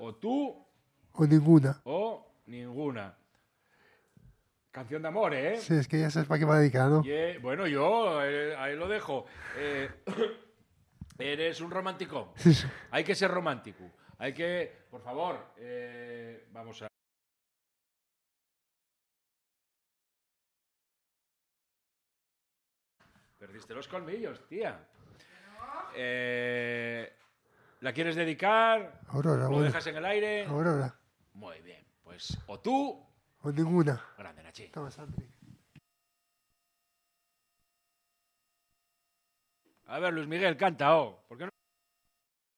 o tú o ninguna. o ninguna. Canción de amor, ¿eh? Sí, es que ya sabes para qué va dedicada, ¿no? Bueno, yo ahí lo dejo. Eres un romántico. Sí, sí. Hay que ser romántico. Hay que, por favor, vamos a... Perdiste los colmillos, tía. ¿La quieres dedicar? Aurora, ¿Lo bueno. dejas en el aire? Aurora, Muy bien. Pues o tú... o ninguna. Grande, Nachi. Toma, Sandri. A ver, Luis Miguel, canta, ¿por qué no?